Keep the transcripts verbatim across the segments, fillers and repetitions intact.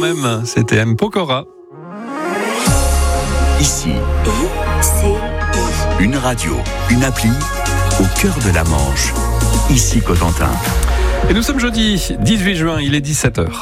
même. C'était M. Pokora. Ici, I C I. une radio, une appli au cœur de la Manche. Ici Cotentin. Et nous sommes jeudi dix-huit juin, il est dix-sept heures.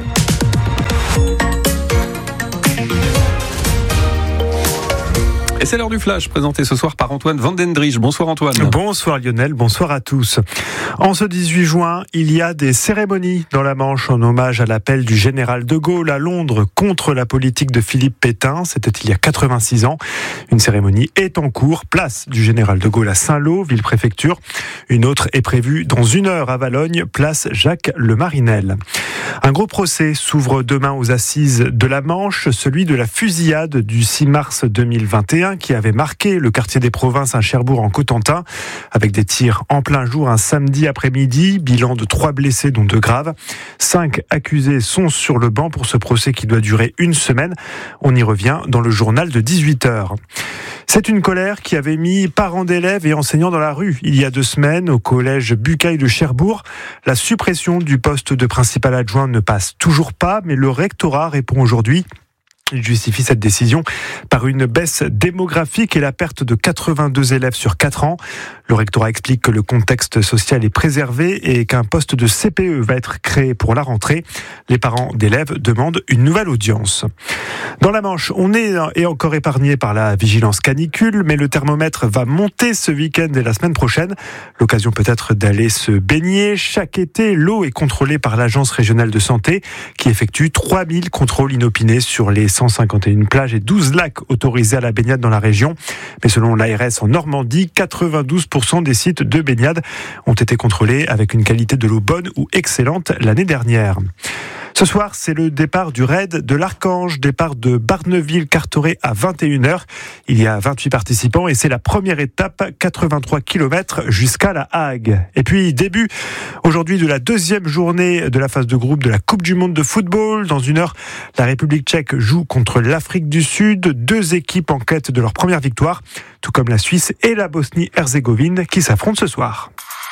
Et c'est l'heure du flash, présenté ce soir par Antoine Van Den Driesch. Bonsoir Antoine. Bonsoir Lionel, bonsoir à tous. En ce dix-huit juin, il y a des cérémonies dans la Manche en hommage à l'appel du général de Gaulle à Londres contre la politique de Philippe Pétain. C'était il y a quatre-vingt-six ans. Une cérémonie est en cours, place du général de Gaulle à Saint-Lô, ville-préfecture. Une autre est prévue dans une heure à Valogne, place Jacques Le Marinel. Un gros procès s'ouvre demain aux assises de la Manche, celui de la fusillade du six mars deux mille vingt et un qui avait marqué le quartier des Provinces à Cherbourg en Cotentin, avec des tirs en plein jour un samedi après-midi, bilan de trois blessés dont deux graves. Cinq accusés sont sur le banc pour ce procès qui doit durer une semaine. On y revient dans le journal de dix-huit heures. C'est une colère qui avait mis parents d'élèves et enseignants dans la rue il y a deux semaines au collège Bucaille de Cherbourg. La suppression du poste de principal adjoint ne passe toujours pas, mais le rectorat répond aujourd'hui. Il justifie cette décision par une baisse démographique et la perte de quatre-vingt-deux élèves sur quatre ans. Le rectorat explique que le contexte social est préservé et qu'un poste de C P E va être créé pour la rentrée. Les parents d'élèves demandent une nouvelle audience. Dans la Manche, on est et encore épargné par la vigilance canicule, mais le thermomètre va monter ce week-end et la semaine prochaine. L'occasion peut-être d'aller se baigner. Chaque été, l'eau est contrôlée par l'Agence régionale de santé qui effectue trois mille contrôles inopinés sur les cent cinquante et une plages et douze lacs autorisés à la baignade dans la région. Mais selon l'A R S en Normandie, quatre-vingt-douze pour cent des sites de baignade ont été contrôlés avec une qualité de l'eau bonne ou excellente l'année dernière. Ce soir, c'est le départ du raid de l'Archange, départ de Barneville-Carteret à vingt et une heures. Il y a vingt-huit participants et c'est la première étape, quatre-vingt-trois kilomètres jusqu'à La Hague. Et puis, début aujourd'hui de la deuxième journée de la phase de groupe de la Coupe du Monde de football. Dans une heure, la République tchèque joue contre l'Afrique du Sud. Deux équipes en quête de leur première victoire, tout comme la Suisse et la Bosnie-Herzégovine qui s'affrontent ce soir.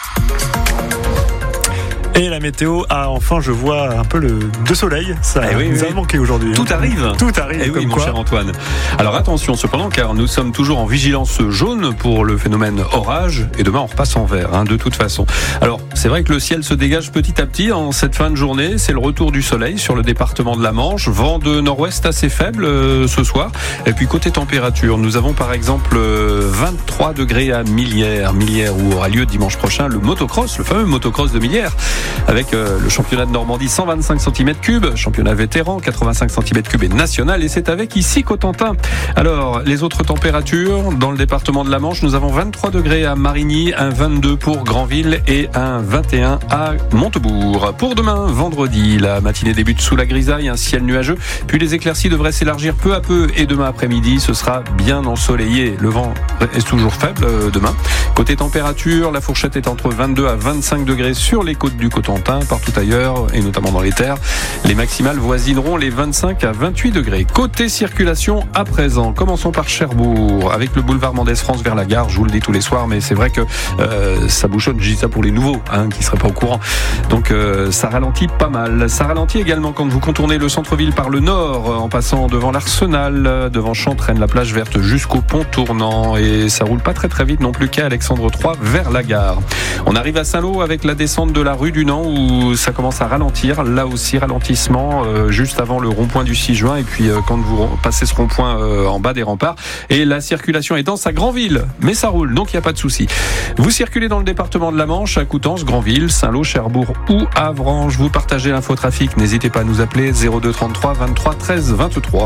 Et la météo, ah, enfin, je vois un peu le de soleil. Ça eh oui, nous oui. a manqué aujourd'hui. Tout arrive. Tout arrive. Eh comme oui, mon quoi. cher Antoine. Alors attention cependant, car nous sommes toujours en vigilance jaune pour le phénomène orage. Et demain, on repasse en vert, hein, de toute façon. Alors, c'est vrai que le ciel se dégage petit à petit en cette fin de journée. C'est le retour du soleil sur le département de la Manche. Vent de nord-ouest assez faible euh, ce soir. Et puis, côté température, nous avons par exemple euh, vingt-trois degrés à Millières. Millières où aura lieu dimanche prochain le motocross, le fameux motocross de Millières. Avec euh, le championnat de Normandie, cent vingt-cinq centimètres cubes, championnat vétéran, quatre-vingt-cinq centimètres cubes et national, et c'est avec ici Cotentin. Alors, les autres températures, dans le département de la Manche, nous avons vingt-trois degrés à Marigny, un vingt-deux pour Granville et un vingt et un à Montebourg. Pour demain, vendredi, la matinée débute sous la grisaille, un ciel nuageux, puis les éclaircies devraient s'élargir peu à peu, et demain après-midi, ce sera bien ensoleillé. Le vent est toujours faible euh, demain. Côté température, la fourchette est entre vingt-deux à vingt-cinq degrés sur les côtes du Cotentin, partout ailleurs, et notamment dans les terres. Les maximales voisineront les vingt-cinq à vingt-huit degrés. Côté circulation, à présent, commençons par Cherbourg, avec le boulevard Mendès-France vers la gare. Je vous le dis tous les soirs, mais c'est vrai que euh, ça bouchonne. Je dis ça pour les nouveaux, hein, qui ne seraient pas au courant. Donc euh, ça ralentit pas mal. Ça ralentit également quand vous contournez le centre-ville par le nord, en passant devant l'Arsenal, devant Chantraine, la plage verte, jusqu'au pont tournant. Et ça roule pas très très vite non plus qu'à Alexandre trois vers la gare. On arrive à Saint-Lô avec la descente de la rue du Nant, où ça commence à ralentir. Là aussi, ralentissement euh, juste avant le rond-point du six juin. Et puis euh, quand vous passez ce rond-point euh, en bas des remparts. Et la circulation est dense à Granville. Mais ça roule, donc il n'y a pas de souci. Vous circulez dans le département de la Manche, à Coutances, Granville, Saint-Lô, Cherbourg ou Avranches. Vous partagez l'infotrafic. N'hésitez pas à nous appeler zéro deux trente-trois vingt-trois treize vingt-trois.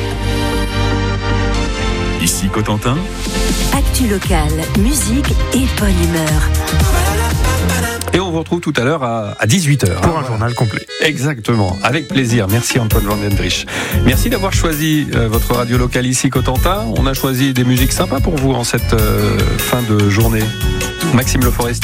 Ici Cotentin. Actu locale, musique et bonne humeur. Et on vous retrouve tout à l'heure à, à dix-huit heures. Pour un journal complet. Exactement, avec plaisir. Merci Antoine Van Den Driesch. Merci d'avoir choisi euh, votre radio locale ici Cotentin. On a choisi des musiques sympas pour vous en cette euh, fin de journée. Maxime Le Forestier.